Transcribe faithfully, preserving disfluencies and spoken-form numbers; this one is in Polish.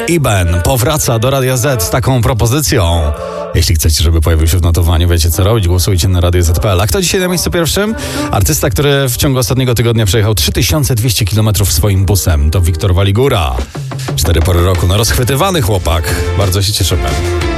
Iben powraca do Radia Z z taką propozycją. Jeśli chcecie, żeby pojawił się w notowaniu, wiecie co robić, głosujcie na radio zet kropka pe el. A kto dzisiaj na miejscu pierwszym? Artysta, który w ciągu ostatniego tygodnia przejechał trzy tysiące dwieście kilometrów swoim busem. To Wiktor Waligura. Cztery pory roku, no rozchwytywany chłopak. Bardzo się cieszymy.